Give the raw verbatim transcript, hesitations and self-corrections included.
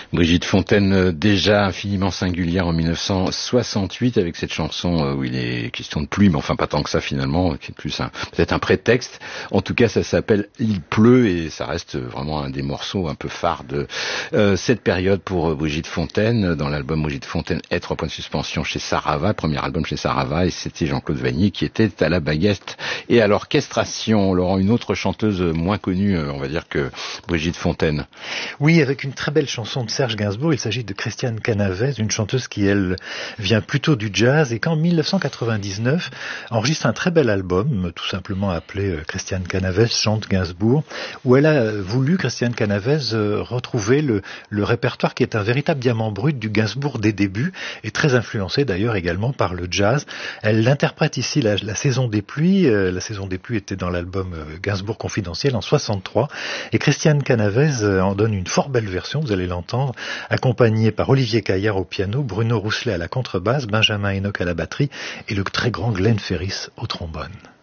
Brigitte Fontaine, euh, déjà infiniment singulière en mille neuf cent soixante-huit avec cette chanson euh, où il est question de pluie, mais enfin pas tant que ça finalement, qui est plus un, peut-être un prétexte. En tout cas, ça s'appelle Il pleut et ça reste vraiment un des morceaux un peu phares de euh, cette période pour euh, Brigitte Fontaine. Dans l'album Brigitte Fontaine est trois points de suspension chez Sarava, premier album chez Sarava, et c'était Jean-Claude Vanier qui était à la baguette et à l'orchestration. Laurent, une autre chanteuse moins connue, euh, on va dire que Brigitte Fontaine. Oui, avec une très belle chanson de Serge Gainsbourg, il s'agit de Christiane Canavez, une chanteuse qui, elle, vient plutôt du jazz et qu'en mille neuf cent quatre-vingt-dix-neuf enregistre un très bel album, tout simplement appelé Christiane Canavez chante Gainsbourg, où elle a voulu, Christiane Canavez, retrouver le, le répertoire qui est un véritable diamant brut du Gainsbourg des débuts et très influencé d'ailleurs également par le jazz. Elle interprète ici la, la saison des pluies, euh, la saison des pluies était dans l'album Gainsbourg confidentiel en soixante-trois et Christiane Canavez en donne une fort belle version, vous allez l'entendre, accompagnée par Olivier Caillard au piano, Bruno Rousselet à la contrebasse, Benjamin Enoch à la batterie et le très grand Glenn Ferris au trombone.